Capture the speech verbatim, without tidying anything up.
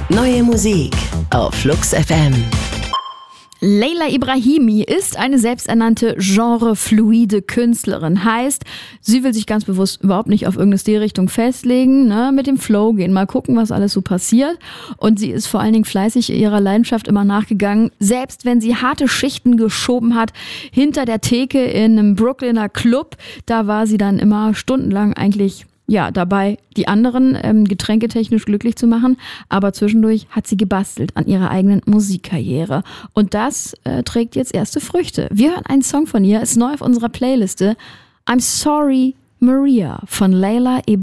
Neue Musik auf Flux F M. Leila Ibrahimi ist eine selbsternannte genrefluide Künstlerin. Heißt, sie will sich ganz bewusst überhaupt nicht auf irgendeine Stilrichtung festlegen, ne? Mit dem Flow gehen, mal gucken, was alles so passiert. Und sie ist vor allen Dingen fleißig ihrer Leidenschaft immer nachgegangen. Selbst wenn sie harte Schichten geschoben hat, hinter der Theke in einem Brooklyner Club, da war sie dann immer stundenlang eigentlich ja, dabei, die anderen ähm, getränketechnisch glücklich zu machen. Aber zwischendurch hat sie gebastelt an ihrer eigenen Musikkarriere. Und das äh, trägt jetzt erste Früchte. Wir hören einen Song von ihr, ist neu auf unserer Playliste. I'm Sorry, Maria von Leila Ibrahimi.